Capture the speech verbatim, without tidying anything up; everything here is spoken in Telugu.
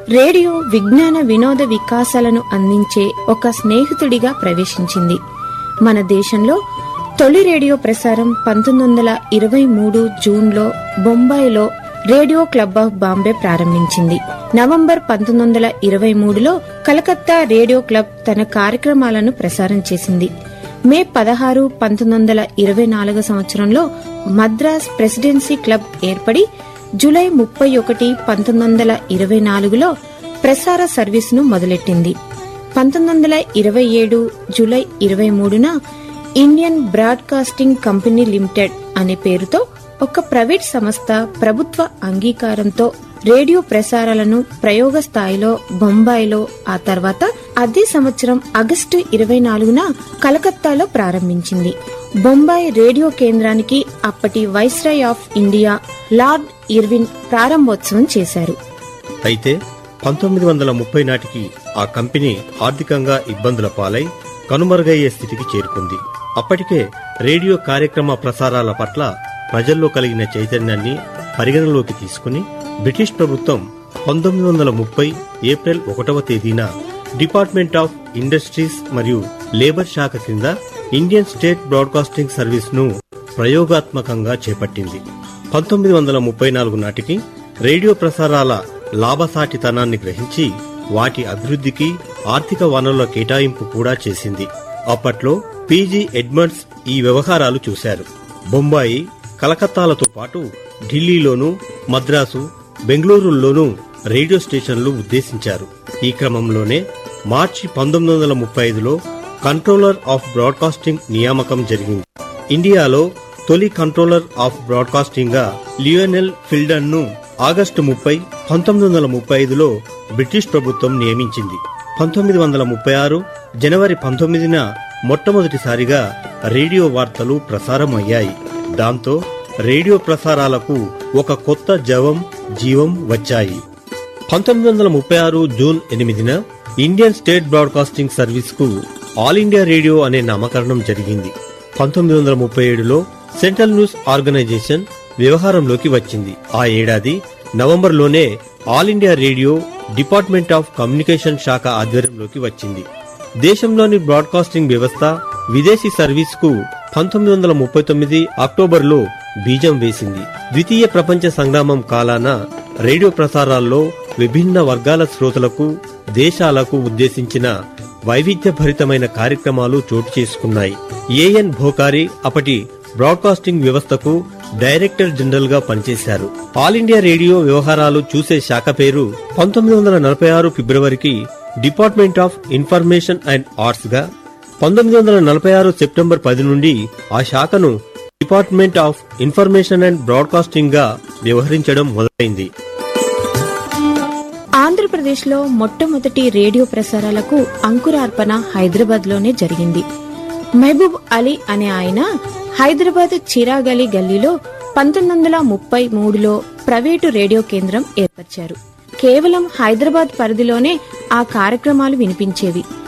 రేడియో విజ్ఞాన వినోద వికాసాలను అందించే ఒక స్నేహితుడిగా ప్రవేశించింది. మన దేశంలో తొలి రేడియో ప్రసారం పంతొమ్మిది వందల ఇరవై మూడు జూన్లో బొంబాయిలో రేడియో క్లబ్ ఆఫ్ బాంబే ప్రారంభించింది. నవంబర్ పంతొమ్మిది వందల ఇరవై మూడులో కలకత్తా రేడియో క్లబ్ తన కార్యక్రమాలను ప్రసారం చేసింది. మే పదహారు పంతొమ్మిది వందల ఇరవై నాలుగు సంవత్సరంలో మద్రాస్ ప్రెసిడెన్సీ క్లబ్ ఏర్పడి జూలై ముప్పై ఒకటి పంతొమ్మిది వందల ఇరవై నాలుగులో ప్రసార సర్వీసును మొదలెట్టింది. పంతొమ్మిది వందల ఇరవై ఏడు జూలై ఇరవై మూడున ఇండియన్ బ్రాడ్కాస్టింగ్ కంపెనీ లిమిటెడ్ అనే పేరుతో ఒక ప్రైవేట్ సంస్థ ప్రభుత్వ అంగీకారంతో రేడియో ప్రసారాలను ప్రయోగ స్థాయిలో బొంబాయిలో, ఆ తర్వాత అదే సంవత్సరం ఆగస్టు ఇరవై నాలుగున కలకత్తాలో ప్రారంభించింది. బొంబాయి రేడియో కేంద్రానికి అప్పటి viceroy of India lord Irwin ప్రారంభోత్సవం చేశారు. అయితే పంతొమ్మిది వందల ముప్పై నాటికి ఆ కంపెనీ ఆర్థికంగా ఇబ్బందుల పాలై కనుమరుగయ్యే స్థితికి చేరుకుంది. అప్పటికే రేడియో కార్యక్రమ ప్రసారాల పట్ల ప్రజల్లో కలిగిన చైతన్యాన్ని పరిగణలోకి తీసుకుని బ్రిటిష్ ప్రభుత్వం పంతొమ్మిది వందల ముప్పై ఏప్రిల్ ఒకటవ తేదీన డిపార్ట్మెంట్ ఆఫ్ ఇండస్ట్రీస్ మరియు లేబర్ శాఖ కింద ఇండియన్ స్టేట్ బ్రాడ్కాస్టింగ్ సర్వీస్ ను ప్రయోగాత్మకంగా చేపట్టింది. పంతొమ్మిది వందల ముప్పై నాలుగు నాటికి రేడియో ప్రసారాల లాభసాటితనాన్ని గ్రహించి వాటి అభివృద్ధికి ఆర్థిక వనరుల కేటాయింపు కూడా చేసింది. అప్పట్లో పీజీ ఎడ్మండ్స్ ఈ వ్యవహారాలు చూశారు. బొంబాయి, కలకత్తాలతో పాటు ఢిల్లీలోనూ, మద్రాసు, బెంగళూరుల్లోనూ రేడియో స్టేషన్లు ఉద్దేశించారు. ఈ క్రమంలోనే మార్చి పంతొమ్మిది వందల ముప్పై ఐదులో కంట్రోలర్ ఆఫ్ బ్రాడ్కాస్టింగ్ నియామకం జరిగింది. ఇండియాలో తొలి కంట్రోలర్ ఆఫ్ బ్రాడ్కాస్టింగ్ గా లియోనెల్ ఫిల్డన్ ను ఆగస్టు ముప్పై పంతొమ్మిది వందల ముప్పై ఐదులో బ్రిటిష్ ప్రభుత్వం నియమించింది. పంతొమ్మిది వందల ముప్పై ఆరు జనవరి పంతొమ్మిదిన మొట్టమొదటిసారిగా రేడియో వార్తలు ప్రసారం అయ్యాయి. దాంతో రేడియో ప్రసారాలకు ఒక కొత్త జవం జీవం వచ్చాయి. పంతొమ్మిది వందల ముప్పై ఆరు జూన్ ఎనిమిదిన ఇండియన్ స్టేట్ బ్రాడ్కాస్టింగ్ సర్వీస్ కు ఆల్ ఇండియా రేడియో అనే నామకరణం జరిగింది. పంతొమ్మిది వందల ముప్పై ఏడులో సెంట్రల్ న్యూస్ ఆర్గనైజేషన్ వ్యవహారంలోకి వచ్చింది. ఆ ఏడాది నవంబర్లోనే all India radio department of communication శాఖ ఆధ్వర్యంలోకి వచ్చింది. దేశంలోని బ్రాడ్కాస్టింగ్ వ్యవస్థ విదేశీ సర్వీస్ కు పంతొమ్మిది వందల ముప్పై తొమ్మిది అక్టోబర్లో బీజం వేసింది. ద్వితీయ ప్రపంచ సంగ్రామం కాలాన రేడియో ప్రసారాల్లో విభిన్న వర్గాల శ్రోతలకు, దేశాలకు ఉద్దేశించిన వైవిధ్యభరితమైన కార్యక్రమాలు చోటు చేసుకున్నాయి. ఏఎన్ భోకారి అప్పటి బ్రాడ్కాస్టింగ్ వ్యవస్థకు డైరెక్టర్ జనరల్ గా పనిచేశారు. ఆల్ ఇండియా రేడియో వ్యవహారాలు చూసే శాఖ పేరు పంతొమ్మిది వందల నలభై ఆరు ఫిబ్రవరికి department of information and arts గా, పంతొమ్మిది వందల నలభై ఆరు సెప్టెంబర్ పది నుండి ఆ శాఖను department of information and broadcasting గా వ్యవహరించడం మొదలైంది. ఆంధ్రప్రదేశ్ లో మొట్టమొదటి రేడియో ప్రసారాలకు అంకురార్పణ హైదరాబాద్ లోనే జరిగింది. మహబూబ్ అలీ అనే ఆయన హైదరాబాద్ చిరాగలి గల్లీలో పంతొమ్మిది వందల ముప్పై మూడులో ప్రైవేటు రేడియో కేంద్రం ఏర్పరిచారు. కేవలం హైదరాబాద్ పరిధిలోనే ఆ కార్యక్రమాలు వినిపించేవి.